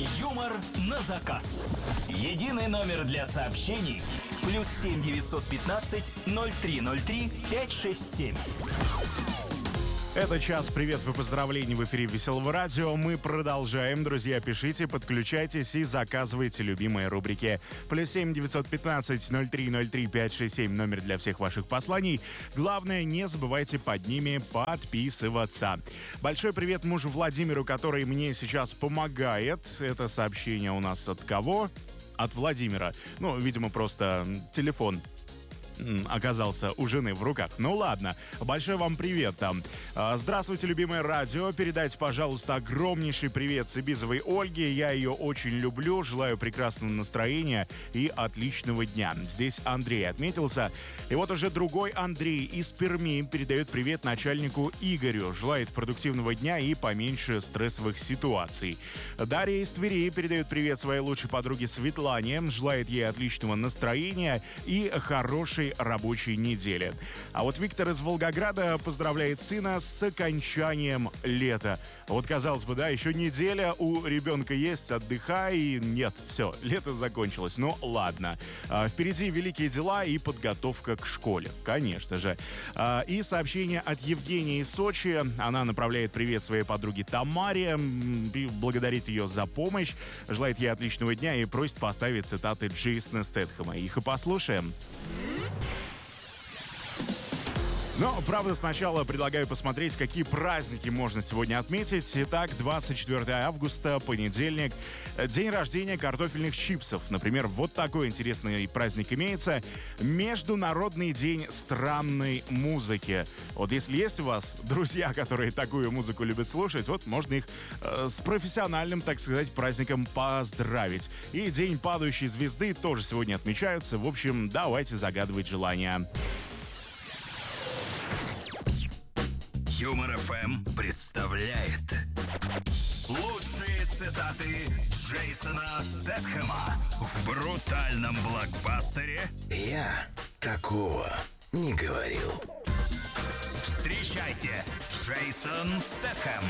Юмор на заказ. Единый номер для сообщений. +7 915 0303 567. Это час приветствий и поздравлений в эфире Веселого радио. Мы продолжаем. Друзья, пишите, подключайтесь и заказывайте любимые рубрики. +7 915 0303 567 номер для всех ваших посланий. Главное, не забывайте под ними подписываться. Большой привет мужу Владимиру, который мне сейчас помогает. Это сообщение у нас от кого? От Владимира. Ну, видимо, просто телефон оказался у жены в руках. Ну ладно, большой вам привет там. Здравствуйте, любимое радио. Передайте, пожалуйста, огромнейший привет Сибизовой Ольге. Я ее очень люблю. Желаю прекрасного настроения и отличного дня. Здесь Андрей отметился. И вот уже другой Андрей из Перми передает привет начальнику Игорю. Желает продуктивного дня и поменьше стрессовых ситуаций. Дарья из Твери передает привет своей лучшей подруге Светлане. Желает ей отличного настроения и хорошей рабочей недели. А вот Виктор из Волгограда поздравляет сына с окончанием лета. Вот, казалось бы, да, еще неделя у ребенка есть, отдыхай, и нет, все, лето закончилось. Ну, ладно. Впереди великие дела и подготовка к школе, конечно же. И сообщение от Евгении из Сочи. Она направляет привет своей подруге Тамаре, благодарит ее за помощь, желает ей отличного дня и просит поставить цитаты Джейсона Стэтхэма. Их и послушаем. Но, правда, сначала предлагаю посмотреть, какие праздники можно сегодня отметить. Итак, 24 августа, понедельник, день рождения картофельных чипсов. Например, вот такой интересный праздник имеется. Международный день странной музыки. Вот если есть у вас друзья, которые такую музыку любят слушать, вот можно их с профессиональным, так сказать, праздником поздравить. И день падающей звезды тоже сегодня отмечается. В общем, давайте загадывать желания. Юмор ФМ представляет лучшие цитаты Джейсона Стэтхэма в брутальном блокбастере «Я такого не говорил». Встречайте, Джейсон Стэтхэм.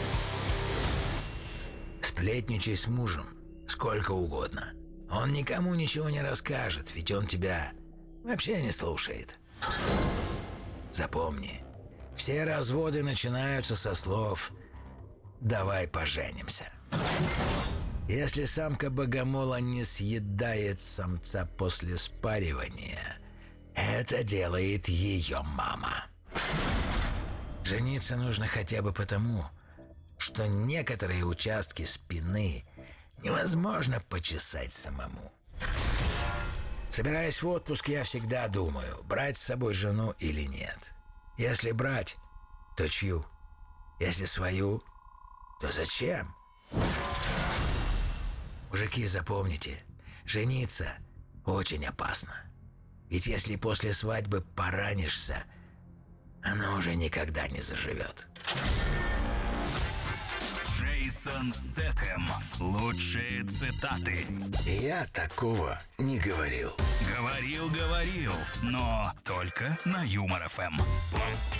Сплетничай с мужем сколько угодно. Он никому ничего не расскажет, ведь он тебя вообще не слушает. Запомни, все разводы начинаются со слов «давай поженимся». Если самка богомола не съедает самца после спаривания, это делает ее мама. Жениться нужно хотя бы потому, что некоторые участки спины невозможно почесать самому. Собираясь в отпуск, я всегда думаю, брать с собой жену или нет. Если брать, то чью? Если свою, то зачем? Мужики, запомните, жениться очень опасно. Ведь если после свадьбы поранишься, она уже никогда не заживет. Джейсон Стэтхэм. Лучшие цитаты. Я такого не говорил. Говорил, но только на Юмор ФМ.